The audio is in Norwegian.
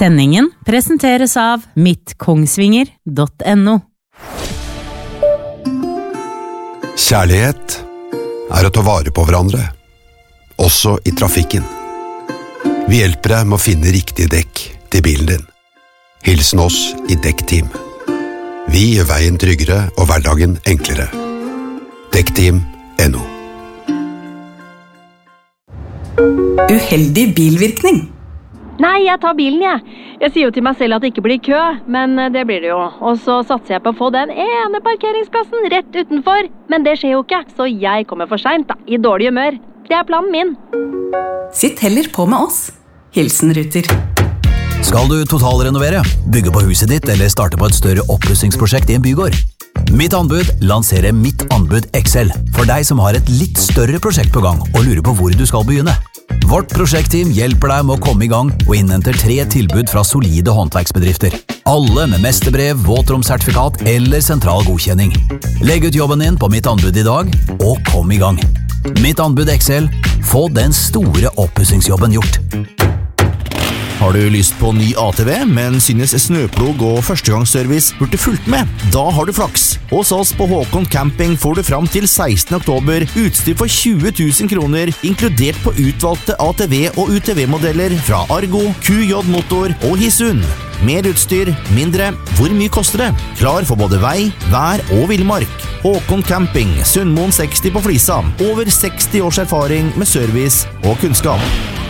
Sendingen presenteres av mittkongsvinger.no. Kjærlighet å ta vare på hverandre, også i trafikken. Vi hjelper deg med å finne riktige dekk til bilen din. Hilsen oss i Dekkteam. Vi gjør veien tryggere og hverdagen enklere. Dekkteam.no. Uheldig bilvirkning. Nei, jeg tar bilen, jeg. Jeg sier jo til meg selv at det ikke blir kø, men det blir det jo. Og så satser jeg på å få den ene parkeringsplassen rett utenfor. Men det skjer jo ikke, så jeg kommer for sent da, i dårlig humør. Det er planen min. Sitt heller på med oss. Hilsen Ruter. Skal du totalrenovere, bygge på huset ditt eller starte på et større oppussingsprosjekt i en bygård? Mitt anbud lanserer Mitt anbud XL for deg som har et litt større prosjekt på gang og lurer på hvor du skal begynne. Vårt prosjektteam hjelper deg med å komme i gang og innhenter 3 tilbud fra solide håndverksbedrifter. Alle med mesterbrev, våtromsertifikat eller sentral godkjenning. Legg ut jobben din på Mitt anbud i dag, og kom i gang. Mitt anbud XL. Få den store oppussingsjobben gjort. Har du lyst på ny ATV, men synes snøplog og førstegangsservice burde fulgt med? Da har du flaks. Hos oss på Håkon Camping får du fram til 16. oktober utstyr for 20 000 kroner, inkludert på utvalgte ATV- og UTV-modeller fra Argo, QJ Motor og Hisun. Mer utstyr, mindre. Hvor mye koster det? Klar for både vei, vær og villmark. Håkon Camping, Sundmoen 60 på Flisa. Over 60 års erfaring med service og kunnskap.